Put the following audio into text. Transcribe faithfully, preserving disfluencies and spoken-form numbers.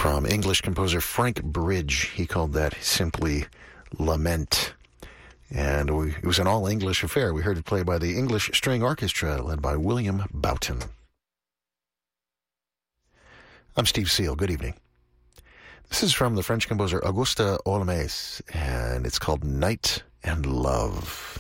from English composer Frank Bridge. He called that simply Lament. And we, it was an all-English affair. We heard it played by the English String Orchestra, led by William Boughton. I'm Steve Seal. Good evening. This is from the French composer Auguste Olmès, and it's called Night and Love.